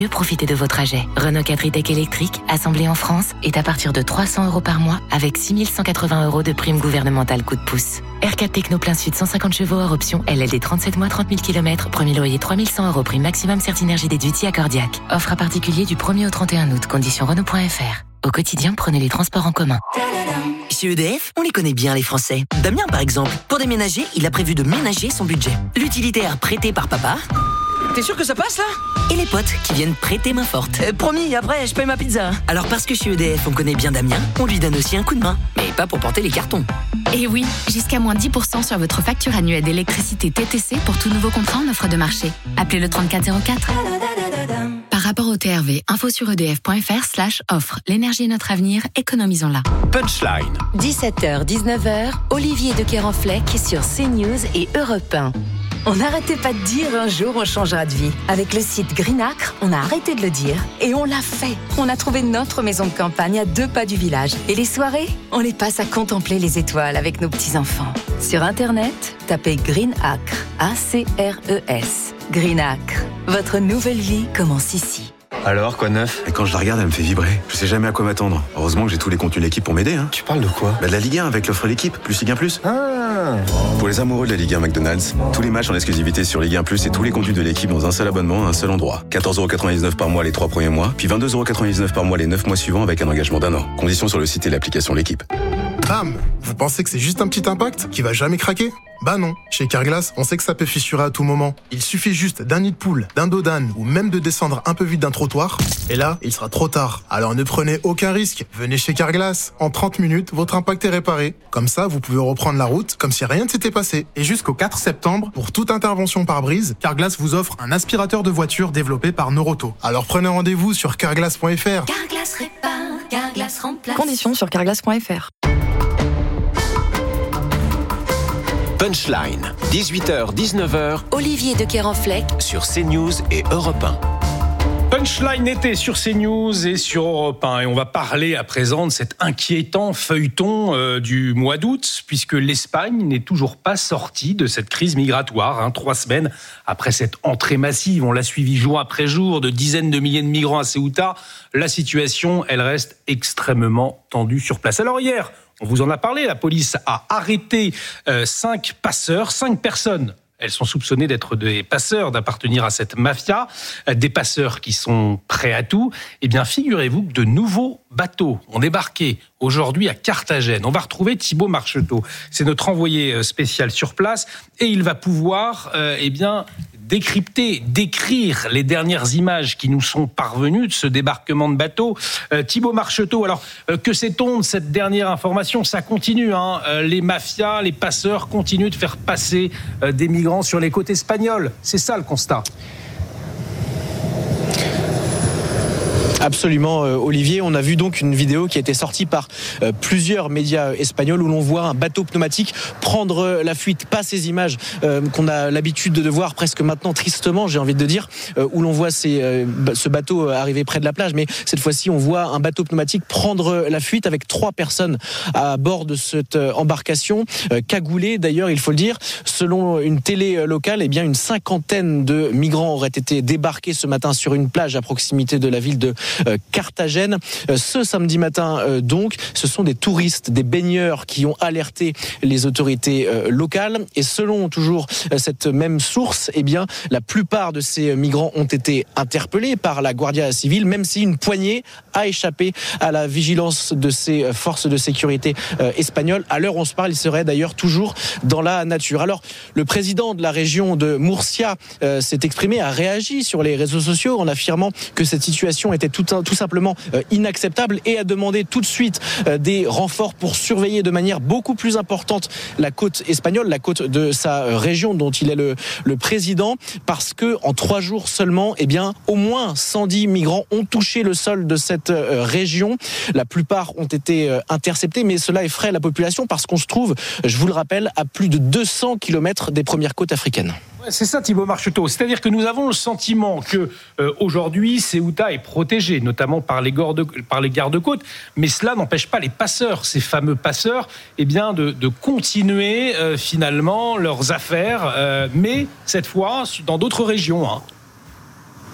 Mieux profiter de vos trajets. Renault 4 e-Tech électrique, assemblé en France, est à partir de 300 € par mois avec 6 180 € de prime gouvernementale coup de pouce. R4 Techno plein sud 150 chevaux hors option, LLD 37 mois 30 000 km, premier loyer 3 100 € prime maximum Certinergie déduit accordiaque. Offre à particulier du 1er au 31 août, conditions Renault.fr. Au quotidien, prenez les transports en commun. Chez EDF, on les connaît bien les Français. Damien par exemple, pour déménager, il a prévu de ménager son budget. L'utilitaire prêté par papa. T'es sûr que ça passe là ? Et les potes qui viennent prêter main forte. Promis, après je paye ma pizza. Alors parce que chez EDF on connaît bien Damien, on lui donne aussi un coup de main. Mais pas pour porter les cartons. Et oui, jusqu'à moins 10% sur votre facture annuelle d'électricité TTC pour tout nouveau contrat en offre de marché. Appelez le 3404. Par rapport au TRV, info sur edf.fr/offre. L'énergie est notre avenir, économisons-la. Punchline. 17h, 19h, Olivier de Kerenfleck sur CNews et Europe 1. On n'arrêtait pas de dire un jour on changera de vie. Avec le site Greenacre, on a arrêté de le dire et on l'a fait. On a trouvé notre maison de campagne à 2 pas du village. Et les soirées, on les passe à contempler les étoiles avec nos petits-enfants. Sur Internet, tapez Greenacre, A-C-R-E-S. Greenacre, votre nouvelle vie commence ici. Alors, quoi de neuf ? Et quand je la regarde, elle me fait vibrer. Je sais jamais à quoi m'attendre. Heureusement que j'ai tous les contenus de l'équipe pour m'aider. Tu parles de quoi ? De la Ligue 1 avec l'offre l'équipe, plus Ligue 1 plus. Ah. Pour les amoureux de la Ligue 1 McDonald's, tous les matchs en exclusivité sur Ligue 1 plus et tous les contenus de l'équipe dans un seul abonnement à un seul endroit. 14,99€ par mois les 3 premiers mois, puis 22,99€ par mois les 9 mois suivants avec un engagement d'1 an. Conditions sur le site et l'application l'équipe. Bam ! Vous pensez que c'est juste un petit impact qui va jamais craquer ? Bah non, chez Carglass, on sait que ça peut fissurer à tout moment. Il suffit juste d'un nid de poule, d'un dos d'âne ou même de descendre un peu vite d'un trottoir, et là, il sera trop tard. Alors ne prenez aucun risque, venez chez Carglass. En 30 minutes, votre impact est réparé. Comme ça, vous pouvez reprendre la route comme si rien ne s'était passé. Et jusqu'au 4 septembre, pour toute intervention par brise, Carglass vous offre un aspirateur de voiture développé par Noroto. Alors prenez rendez-vous sur carglass.fr. Carglass répare, Carglass remplace. Conditions sur carglass.fr. Punchline. 18h, 19h. Olivier de Kerenfleck Sur CNews et Europe 1. Punchline était sur CNews et sur Europe 1 et on va parler à présent de cet inquiétant feuilleton du mois d'août puisque l'Espagne n'est toujours pas sortie de cette crise migratoire. 3 semaines après cette entrée massive, on l'a suivi jour après jour de dizaines de milliers de migrants à Ceuta. La situation, elle reste extrêmement tendue sur place. Alors hier, on vous en a parlé, la police a arrêté 5 passeurs, 5 personnes. Elles sont soupçonnées d'être des passeurs, d'appartenir à cette mafia, des passeurs qui sont prêts à tout. Eh bien, figurez-vous que de nouveaux bateaux ont débarqué aujourd'hui à Carthagène. On va retrouver Thibaut Marcheteau. C'est notre envoyé spécial sur place et il va pouvoir, décrypter, décrire les dernières images qui nous sont parvenues de ce débarquement de bateaux. Thibaut Marcheteau, alors que sait-on de cette dernière information ? Ça continue, les mafias, les passeurs continuent de faire passer des migrants sur les côtes espagnoles. C'est ça le constat. Absolument, Olivier. On a vu donc une vidéo qui a été sortie par plusieurs médias espagnols où l'on voit un bateau pneumatique prendre la fuite. Pas ces images qu'on a l'habitude de voir presque maintenant tristement, j'ai envie de dire, où l'on voit ce bateau arriver près de la plage. Mais cette fois-ci, on voit un bateau pneumatique prendre la fuite avec 3 personnes à bord de cette embarcation cagoulée. D'ailleurs, il faut le dire, selon une télé locale, une 50aine de migrants auraient été débarqués ce matin sur une plage à proximité de la ville de Carthagène. Ce samedi matin, donc, ce sont des touristes, des baigneurs qui ont alerté les autorités locales. Et selon toujours cette même source, la plupart de ces migrants ont été interpellés par la Guardia Civile, même si une poignée a échappé à la vigilance de ces forces de sécurité espagnoles. À l'heure où on se parle, ils seraient d'ailleurs toujours dans la nature. Alors, le président de la région de Murcia s'est exprimé, a réagi sur les réseaux sociaux en affirmant que cette situation était tout simplement inacceptable et a demandé tout de suite des renforts pour surveiller de manière beaucoup plus importante la côte espagnole, la côte de sa région dont il est le président, parce que en 3 jours seulement, au moins 110 migrants ont touché le sol de cette région. La plupart ont été interceptés, mais cela effraie la population parce qu'on se trouve, je vous le rappelle, à plus de 200 km des premières côtes africaines. C'est ça, Thibaut Marcheteau. C'est-à-dire que nous avons le sentiment que aujourd'hui, Ceuta est protégée, notamment par les gardes-côtes, mais cela n'empêche pas les passeurs, ces fameux passeurs, de continuer finalement leurs affaires, mais cette fois dans d'autres régions.